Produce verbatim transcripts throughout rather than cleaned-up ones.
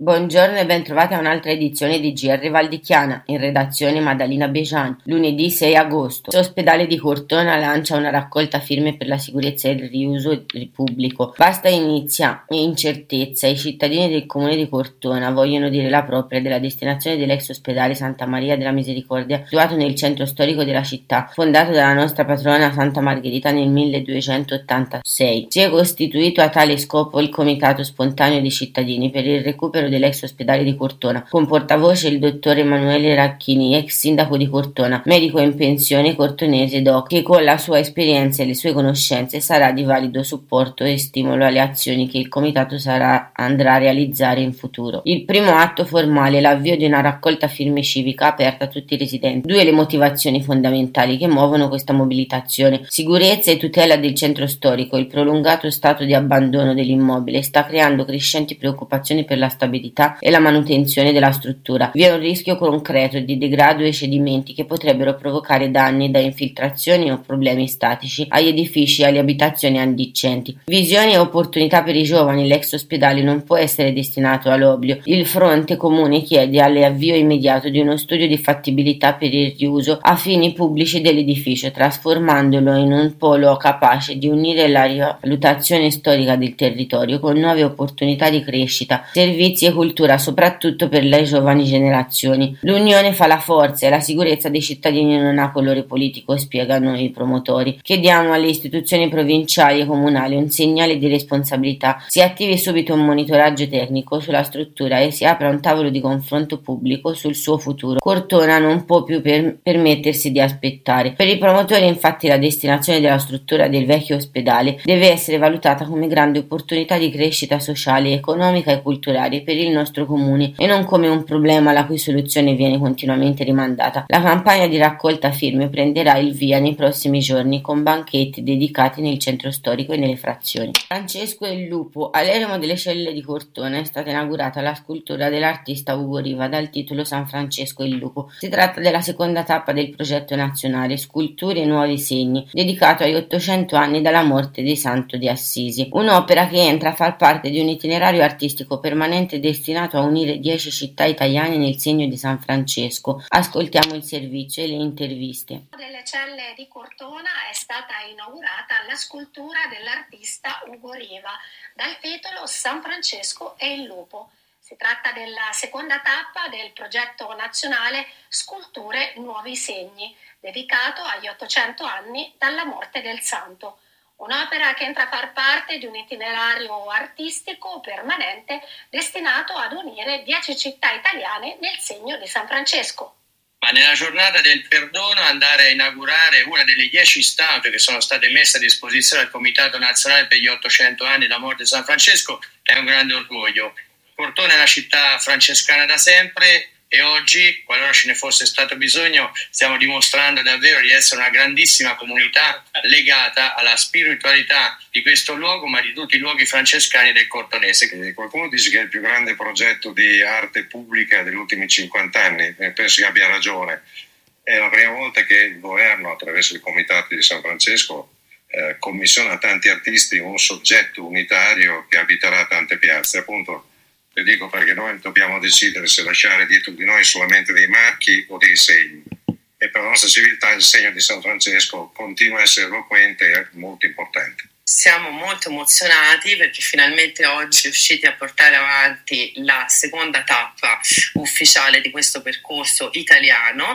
Buongiorno e bentrovati a un'altra edizione di G R Val di Chiana, in redazione Maddalena Bejan. Lunedì sei agosto. L'ospedale di Cortona lancia una raccolta firme per la sicurezza e il riuso pubblico. Basta inizia incertezza. I cittadini del comune di Cortona vogliono dire la propria della destinazione dell'ex ospedale Santa Maria della Misericordia, situato nel centro storico della città, fondato dalla nostra patrona Santa Margherita nel milleduecentottantasei. Si è costituito a tale scopo il Comitato Spontaneo dei Cittadini per il recupero dell'ex ospedale di Cortona, con portavoce il dottor Emanuele Racchini, ex sindaco di Cortona, medico in pensione cortonese doc, che con la sua esperienza e le sue conoscenze sarà di valido supporto e stimolo alle azioni che il comitato sarà, andrà a realizzare in futuro. Il primo atto formale è l'avvio di una raccolta firme civica aperta a tutti i residenti. Due le motivazioni fondamentali che muovono questa mobilitazione: sicurezza e tutela del centro storico. Il prolungato stato di abbandono dell'immobile sta creando crescenti preoccupazioni per la stabilità e la manutenzione della struttura. Vi è un rischio concreto di degrado e cedimenti che potrebbero provocare danni da infiltrazioni o problemi statici agli edifici e alle abitazioni addicenti. Visioni e opportunità per i giovani. L'ex ospedale non può essere destinato all'oblio. Il fronte comune chiede all'avvio immediato di uno studio di fattibilità per il riuso a fini pubblici dell'edificio, trasformandolo in un polo capace di unire la rivalutazione storica del territorio con nuove opportunità di crescita, servizi e cultura, soprattutto per le giovani generazioni. L'unione fa la forza e la sicurezza dei cittadini non ha colore politico, spiegano i promotori. Chiediamo alle istituzioni provinciali e comunali un segnale di responsabilità. Si attivi subito un monitoraggio tecnico sulla struttura e si apra un tavolo di confronto pubblico sul suo futuro. Cortona non può più per- permettersi di aspettare. Per i promotori, infatti, la destinazione della struttura del vecchio ospedale deve essere valutata come grande opportunità di crescita sociale, economica e culturale per il nostro comune e non come un problema la cui soluzione viene continuamente rimandata. La campagna di raccolta firme prenderà il via nei prossimi giorni con banchetti dedicati nel centro storico e nelle frazioni. Francesco e il lupo. All'eremo delle celle di Cortona è stata inaugurata la scultura dell'artista Ugo Riva dal titolo San Francesco e il lupo. Si tratta della seconda tappa del progetto nazionale Sculture e Nuovi Segni, dedicato agli ottocento anni dalla morte di Santo di Assisi. Un'opera che entra a far parte di un itinerario artistico permanente destinato a unire dieci città italiane nel segno di San Francesco. Ascoltiamo il servizio e le interviste. Delle celle di Cortona è stata inaugurata la scultura dell'artista Ugo Riva dal titolo San Francesco e il lupo. Si tratta della seconda tappa del progetto nazionale Sculture Nuovi Segni, dedicato agli ottocento anni dalla morte del santo. Un'opera che entra a far parte di un itinerario artistico permanente destinato ad unire dieci città italiane nel segno di San Francesco. Ma nella giornata del perdono andare a inaugurare una delle dieci statue che sono state messe a disposizione del Comitato Nazionale per gli ottocento anni della morte di San Francesco è un grande orgoglio. Cortona è una città francescana da sempre e oggi, qualora ce ne fosse stato bisogno, stiamo dimostrando davvero di essere una grandissima comunità legata alla spiritualità di questo luogo, ma di tutti i luoghi francescani del Cortonese. Qualcuno dice che è il più grande progetto di arte pubblica degli ultimi cinquanta anni, e penso che abbia ragione. È la prima volta che il governo, attraverso il Comitato di San Francesco, eh, commissiona a tanti artisti un soggetto unitario che abiterà tante piazze. Appunto, vi dico perché noi dobbiamo decidere se lasciare dietro di noi solamente dei marchi o dei segni, e per la nostra civiltà il segno di San Francesco continua a essere eloquente e molto importante. Siamo molto emozionati perché finalmente oggi riusciti a portare avanti la seconda tappa ufficiale di questo percorso italiano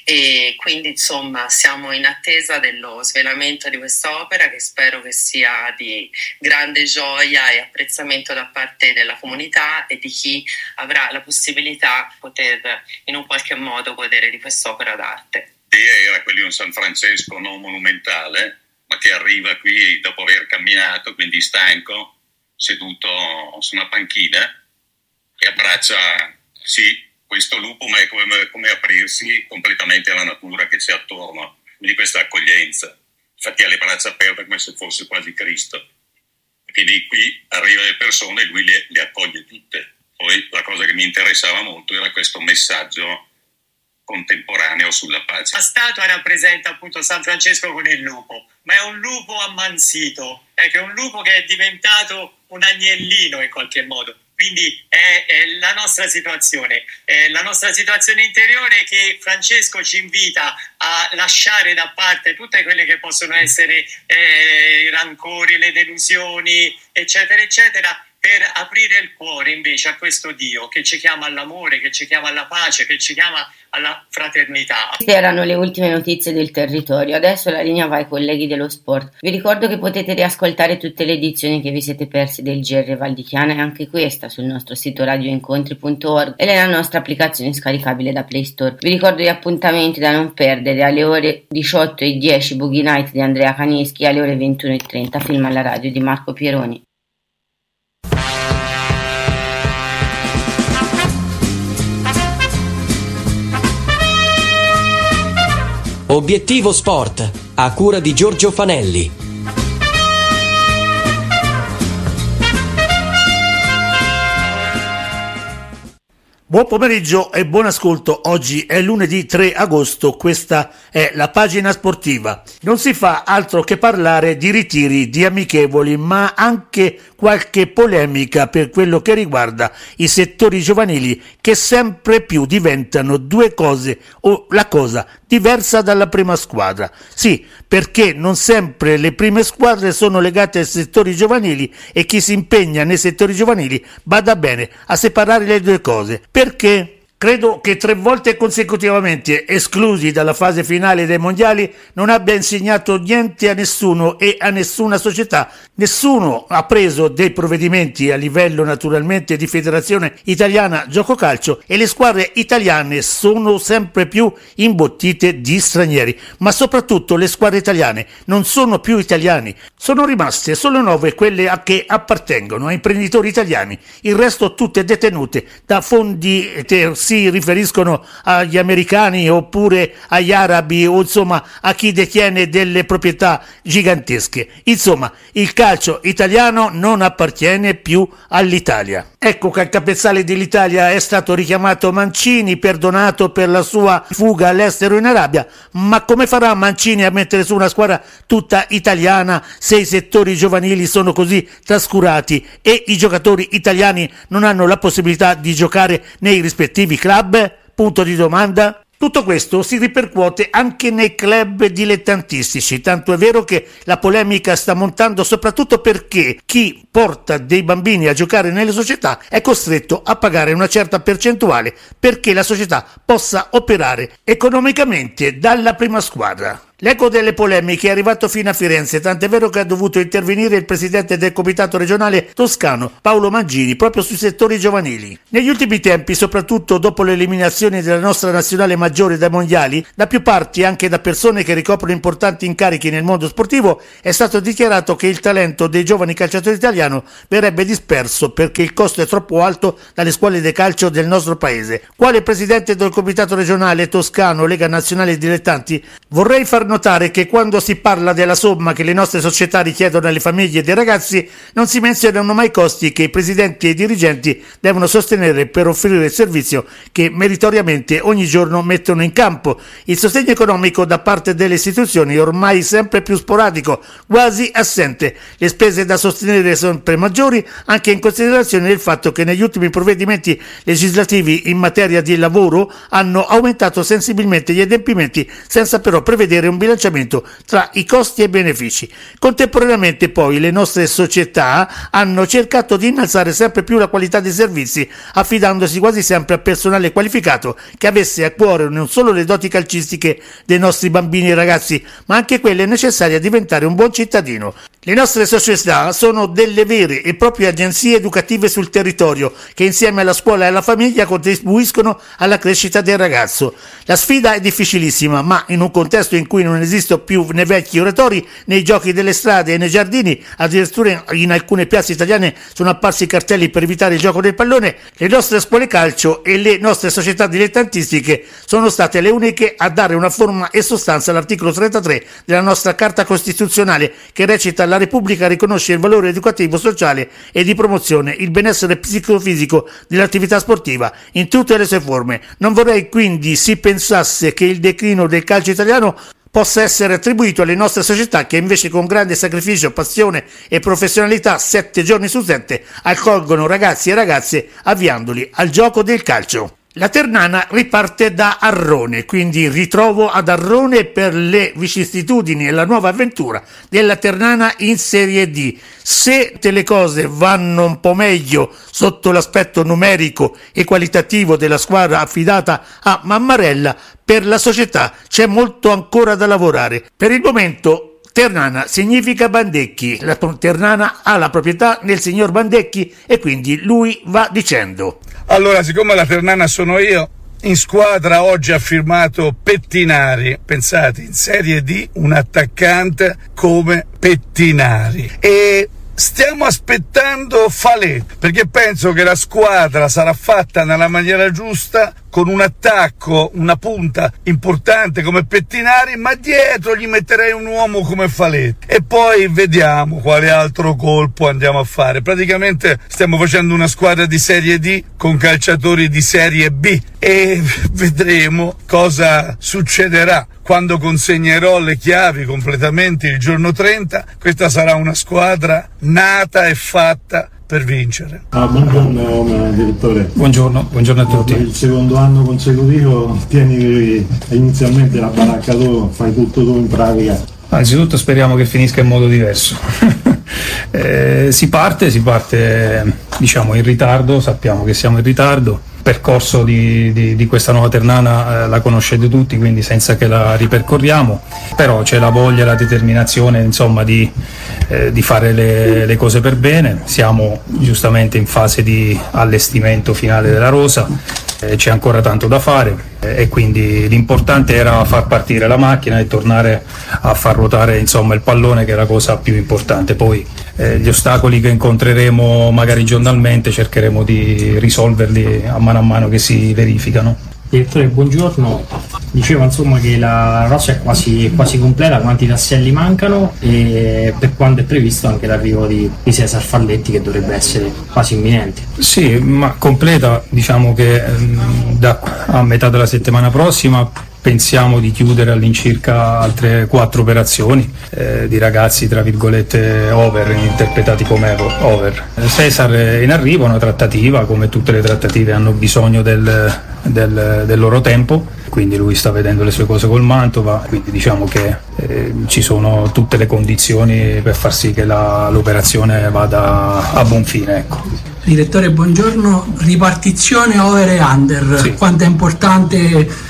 e quindi insomma siamo in attesa dello svelamento di quest'opera, che spero che sia di grande gioia e apprezzamento da parte della comunità e di chi avrà la possibilità di poter in un qualche modo godere di quest'opera d'arte. L'idea era quella di un San Francesco non monumentale, ma che arriva qui dopo aver camminato, quindi stanco, seduto su una panchina e abbraccia, sì, questo lupo, ma è come, come aprirsi completamente alla natura che c'è attorno, quindi questa accoglienza. Infatti ha le braccia aperte come se fosse quasi Cristo. Quindi qui arrivano le persone e lui le, le accoglie tutte. Poi la cosa che mi interessava molto era questo messaggio contemporaneo sulla pace. La statua rappresenta appunto San Francesco con il lupo, ma è un lupo ammansito, ecco, è un lupo che è diventato un agnellino in qualche modo. quindi è, è la nostra situazione, è la nostra situazione interiore che Francesco ci invita a lasciare da parte tutte quelle che possono essere eh, i rancori, le delusioni, eccetera, eccetera, per aprire il cuore invece a questo Dio che ci chiama all'amore, che ci chiama alla pace, che ci chiama alla fraternità. Queste erano le ultime notizie del territorio, adesso la linea va ai colleghi dello sport. Vi ricordo che potete riascoltare tutte le edizioni che vi siete persi del G R Val di Chiana e anche questa sul nostro sito radioincontri punto org e nella nostra applicazione scaricabile da Play Store. Vi ricordo gli appuntamenti da non perdere: alle ore diciotto e dieci Boogie Night di Andrea Caneschi, alle ore ventuno e trenta Film alla radio di Marco Pieroni. Obiettivo Sport, a cura di Giorgio Fanelli. Buon pomeriggio e buon ascolto. Oggi è lunedì tre agosto, questa è la pagina sportiva. Non si fa altro che parlare di ritiri, di amichevoli, ma anche qualche polemica per quello che riguarda i settori giovanili che sempre più diventano due cose o la cosa diversa dalla prima squadra. Sì, perché non sempre le prime squadre sono legate ai settori giovanili e chi si impegna nei settori giovanili bada bene a separare le due cose. Perché? Credo che tre volte consecutivamente esclusi dalla fase finale dei mondiali non abbia insegnato niente a nessuno e a nessuna società. Nessuno ha preso dei provvedimenti a livello naturalmente di Federazione Italiana Gioco Calcio e le squadre italiane sono sempre più imbottite di stranieri, ma soprattutto le squadre italiane non sono più italiani, sono rimaste solo nove quelle a che appartengono a imprenditori italiani, il resto tutte detenute da fondi terzi. Si riferiscono agli americani oppure agli arabi o insomma a chi detiene delle proprietà gigantesche. Insomma, il calcio italiano non appartiene più all'Italia. Ecco che al capezzale dell'Italia è stato richiamato Mancini, perdonato per la sua fuga all'estero in Arabia, ma come farà Mancini a mettere su una squadra tutta italiana se i settori giovanili sono così trascurati e i giocatori italiani non hanno la possibilità di giocare nei rispettivi club? Punto di domanda. Tutto questo si ripercuote anche nei club dilettantistici, tanto è vero che la polemica sta montando soprattutto perché chi porta dei bambini a giocare nelle società è costretto a pagare una certa percentuale perché la società possa operare economicamente dalla prima squadra. L'eco delle polemiche è arrivato fino a Firenze, tant'è vero che ha dovuto intervenire il presidente del comitato regionale toscano, Paolo Mangini, proprio sui settori giovanili. Negli ultimi tempi, soprattutto dopo l'eliminazione della nostra nazionale maggiore dai mondiali, da più parti, anche da persone che ricoprono importanti incarichi nel mondo sportivo, è stato dichiarato che il talento dei giovani calciatori italiani verrebbe disperso perché il costo è troppo alto dalle scuole di calcio del nostro paese. Quale presidente del comitato regionale toscano Lega Nazionale Dilettanti, vorrei far notare che quando si parla della somma che le nostre società richiedono alle famiglie dei ragazzi non si menzionano mai i costi che i presidenti e i dirigenti devono sostenere per offrire il servizio che meritoriamente ogni giorno mettono in campo. Il sostegno economico da parte delle istituzioni è ormai sempre più sporadico, quasi assente. Le spese da sostenere sono sempre maggiori anche in considerazione del fatto che negli ultimi provvedimenti legislativi in materia di lavoro hanno aumentato sensibilmente gli adempimenti senza però prevedere un bilanciamento tra i costi e i benefici. Contemporaneamente poi le nostre società hanno cercato di innalzare sempre più la qualità dei servizi, affidandosi quasi sempre a personale qualificato che avesse a cuore non solo le doti calcistiche dei nostri bambini e ragazzi, ma anche quelle necessarie a diventare un buon cittadino. Le nostre società sono delle vere e proprie agenzie educative sul territorio che insieme alla scuola e alla famiglia contribuiscono alla crescita del ragazzo. La sfida è difficilissima, ma in un contesto in cui non esistono più né vecchi oratori, nei giochi delle strade e nei giardini, addirittura in alcune piazze italiane sono apparsi cartelli per evitare il gioco del pallone, le nostre scuole calcio e le nostre società dilettantistiche sono state le uniche a dare una forma e sostanza all'articolo trentatré della nostra Carta Costituzionale che recita: la Repubblica riconosce il valore educativo, sociale e di promozione, il benessere psicofisico dell'attività sportiva in tutte le sue forme. Non vorrei quindi si pensasse che il declino del calcio italiano possa essere attribuito alle nostre società che invece con grande sacrificio, passione e professionalità sette giorni su sette accolgono ragazzi e ragazze avviandoli al gioco del calcio. La Ternana riparte da Arrone, quindi ritrovo ad Arrone per le vicissitudini e la nuova avventura della Ternana in Serie D. Se le cose vanno un po' meglio sotto l'aspetto numerico e qualitativo della squadra affidata a Mammarella, per la società c'è molto ancora da lavorare. Per il momento Ternana significa Bandecchi, la Ternana ha la proprietà nel signor Bandecchi e quindi lui va dicendo: allora, siccome la Ternana sono io, in squadra oggi ha firmato Pettinari, pensate, in Serie D un attaccante come Pettinari, e stiamo aspettando Fallet, perché penso che la squadra sarà fatta nella maniera giusta, con un attacco, una punta importante come Pettinari, ma dietro gli metterei un uomo come Fallet e poi vediamo quale altro colpo andiamo a fare. Praticamente stiamo facendo una squadra di Serie D con calciatori di Serie B e vedremo cosa succederà. Quando consegnerò le chiavi completamente il giorno trenta, questa sarà una squadra nata e fatta per vincere. Ah, buongiorno direttore. Buongiorno, buongiorno a tutti. Per il secondo anno consecutivo tieni inizialmente la baracca tu, fai tutto tu in pratica. Anzitutto speriamo che finisca in modo diverso. eh, si parte, si parte diciamo in ritardo, sappiamo che siamo in ritardo. Il percorso di, di, di questa nuova Ternana eh, la conoscete tutti, quindi senza che la ripercorriamo, però c'è la voglia, la determinazione insomma di, eh, di fare le, le cose per bene. Siamo giustamente in fase di allestimento finale della rosa, eh, c'è ancora tanto da fare eh, e quindi l'importante era far partire la macchina e tornare a far ruotare insomma il pallone, che è la cosa più importante. Poi eh, gli ostacoli che incontreremo magari giornalmente cercheremo di risolverli a mano a mano che si verificano. Direttore, buongiorno. Dicevo insomma che la rosa è quasi, quasi completa, quanti tasselli mancano e per quando è previsto anche l'arrivo di, di Cesar Falletti, che dovrebbe essere quasi imminente. Sì, ma completa, diciamo che da a metà della settimana prossima pensiamo di chiudere all'incirca altre quattro operazioni eh, di ragazzi tra virgolette over, interpretati come over. Cesar è in arrivo, una trattativa, come tutte le trattative hanno bisogno del, del, del loro tempo, quindi lui sta vedendo le sue cose col Mantova, quindi diciamo che eh, ci sono tutte le condizioni per far sì che la, l'operazione vada a buon fine, ecco. Direttore, buongiorno. Ripartizione over e under, sì. Quanto è importante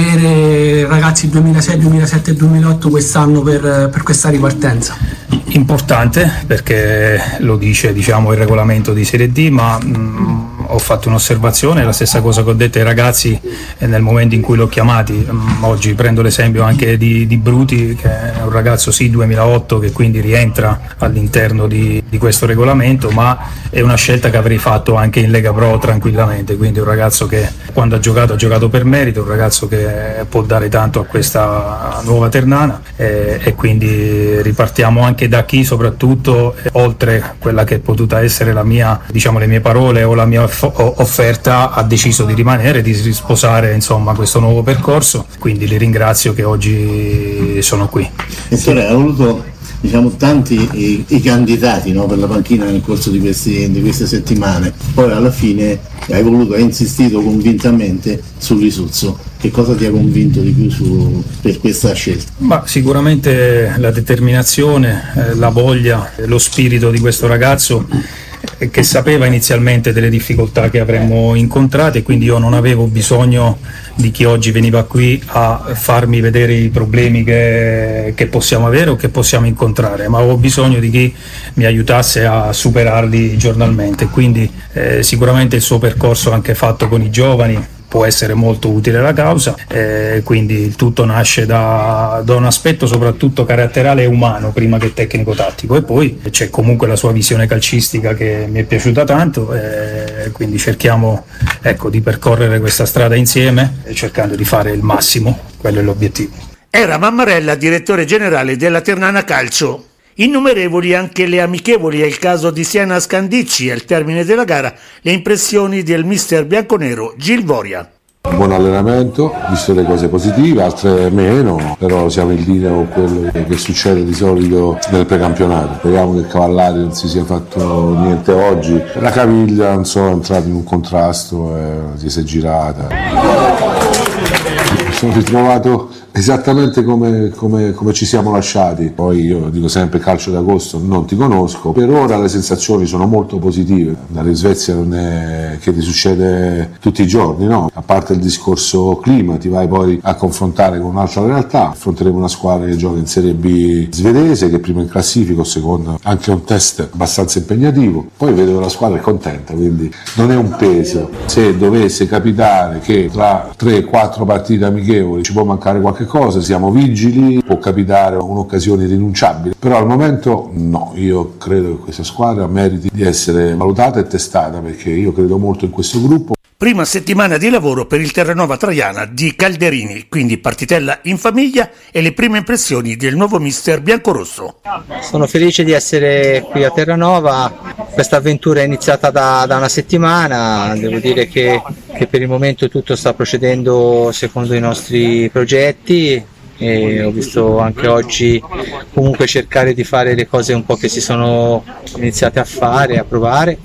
avere ragazzi duemilasei, duemilasette e duemilaotto quest'anno per, per questa ripartenza? Importante, perché lo dice diciamo il regolamento di Serie D, ma mh, ho fatto un'osservazione, la stessa cosa che ho detto ai ragazzi nel momento in cui l'ho chiamati. Mh, oggi prendo l'esempio anche di, di Bruti, che è un ragazzo sì duemilaotto, che quindi rientra all'interno di, di questo regolamento, ma è una scelta che avrei fatto anche in Lega Pro tranquillamente, quindi un ragazzo che quando ha giocato ha giocato per merito, un ragazzo che può dare tanto a questa nuova Ternana e, e quindi ripartiamo anche da chi soprattutto eh, oltre quella che è potuta essere la mia, diciamo le mie parole o la mia off- offerta, ha deciso di rimanere, di risposare insomma questo nuovo percorso, quindi li ringrazio che oggi sono qui. E sì, ha voluto diciamo tanti i, i candidati, no, per la panchina nel corso di, questi, di queste settimane, poi alla fine hai voluto, hai insistito convintamente sul Risuzzo. Che cosa ti ha convinto di più su, per questa scelta? Ma sicuramente la determinazione, eh, la voglia, lo spirito di questo ragazzo eh, che sapeva inizialmente delle difficoltà che avremmo incontrate, quindi io non avevo bisogno di chi oggi veniva qui a farmi vedere i problemi che, che possiamo avere o che possiamo incontrare, ma avevo bisogno di chi mi aiutasse a superarli giornalmente, quindi eh, sicuramente il suo percorso anche fatto con i giovani può essere molto utile alla causa, eh, quindi il tutto nasce da, da un aspetto soprattutto caratteriale e umano prima che tecnico-tattico, e poi c'è comunque la sua visione calcistica che mi è piaciuta tanto, eh, quindi cerchiamo ecco, di percorrere questa strada insieme cercando di fare il massimo, quello è l'obiettivo. Era Mammarella, direttore generale della Ternana Calcio. Innumerevoli anche le amichevoli, è il caso di Siena Scandicci, al termine della gara le impressioni del mister bianconero Gil Voria. un buon allenamento, visto le cose positive, altre meno, però siamo in linea con quello che succede di solito nel precampionato. Speriamo che Cavallari non si sia fatto niente oggi. La caviglia, non so, è entrata in un contrasto e si è girata. Mi sono ritrovato esattamente come, come, come ci siamo lasciati. Poi io dico sempre calcio d'agosto, non ti conosco. Per ora le sensazioni sono molto positive. Andare in Svezia non è che ti succede tutti i giorni, no? A parte il discorso clima, ti vai poi a confrontare con un'altra realtà. Affronteremo una squadra che gioca in Serie B svedese, che è prima in classifica, o seconda, anche un test abbastanza impegnativo. Poi vedo che la squadra è contenta, quindi non è un peso. Se dovesse capitare che tra tre quattro partite amichevoli ci può mancare qualche cosa, siamo vigili, può capitare un'occasione irrinunciabile, però al momento no, io credo che questa squadra meriti di essere valutata e testata, perché io credo molto in questo gruppo. Prima settimana di lavoro per il Terranova Traiana di Calderini, quindi partitella in famiglia e le prime impressioni del nuovo mister biancorosso. Sono felice di essere qui a Terranova, questa avventura è iniziata da, da una settimana, devo dire che, che per il momento tutto sta procedendo secondo i nostri progetti. E ho visto anche oggi comunque cercare di fare le cose un po' che si sono iniziate a fare, a provare,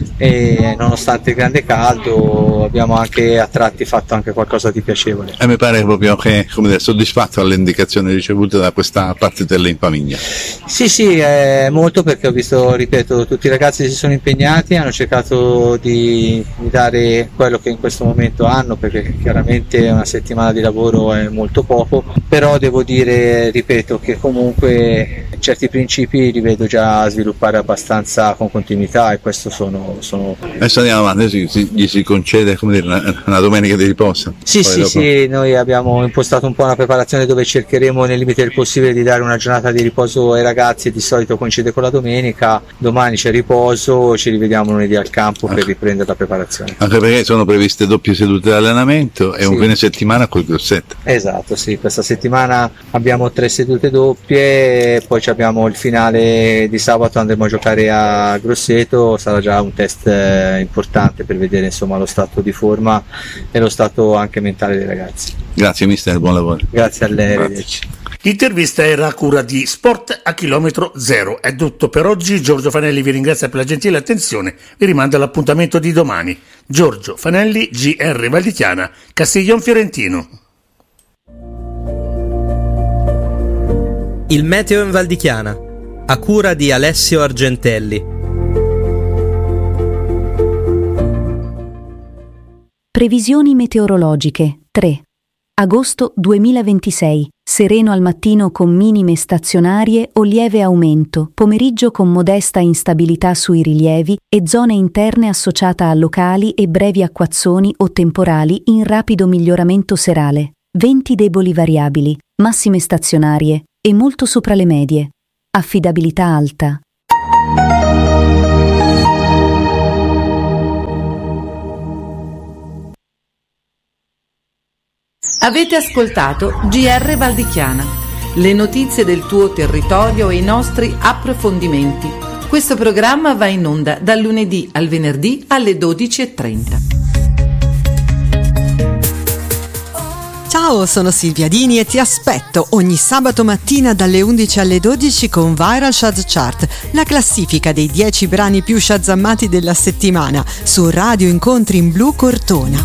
e nonostante il grande caldo abbiamo anche a tratti fatto anche qualcosa di piacevole. E mi pare proprio che, come dire, soddisfatto alle indicazioni ricevute da questa partitella in famiglia. Sì, sì, eh, molto, perché ho visto, ripeto, tutti i ragazzi si sono impegnati, hanno cercato di, di dare quello che in questo momento hanno, perché chiaramente una settimana di lavoro è molto poco, però devo dire, ripeto, che comunque certi principi li vedo già sviluppare abbastanza con continuità, e questo sono... sono... Adesso andiamo avanti, si, gli si concede, come dire, una, una domenica di riposo. Sì, sì, dopo... sì, noi abbiamo impostato un po' una preparazione dove cercheremo nel limite del possibile di dare una giornata di riposo ai ragazzi, di solito coincide con la domenica, domani c'è riposo, ci rivediamo lunedì al campo per riprendere la preparazione. Anche perché sono previste doppie sedute di allenamento e sì, un fine settimana col Grosseto. Esatto, sì, questa settimana abbiamo tre sedute doppie, poi abbiamo il finale di sabato, andremo a giocare a Grosseto, sarà già un test importante per vedere insomma lo stato di forma e lo stato anche mentale dei ragazzi. Grazie mister, buon lavoro. Grazie a lei, arrivederci. L'intervista era a cura di Sport a chilometro zero. È tutto per oggi. Giorgio Fanelli vi ringrazia per la gentile attenzione, vi rimanda all'appuntamento di domani. Giorgio Fanelli, G R Valdichiana, Castiglion Fiorentino. Il meteo in Valdichiana, a cura di Alessio Argentelli. Previsioni meteorologiche. tre. Agosto duemilaventisei. Sereno al mattino con minime stazionarie o lieve aumento, pomeriggio con modesta instabilità sui rilievi e zone interne associata a locali e brevi acquazzoni o temporali in rapido miglioramento serale. Venti deboli variabili, massime stazionarie e molto sopra le medie. Affidabilità alta. Avete ascoltato G R Valdichiana, le notizie del tuo territorio e i nostri approfondimenti. Questo programma va in onda dal lunedì al venerdì alle dodici e trenta. Ciao, sono Silvia Dini e ti aspetto ogni sabato mattina dalle undici alle dodici con Viral Shaz Chart, la classifica dei dieci brani più shazammati della settimana su Radio Incontri in Blu Cortona.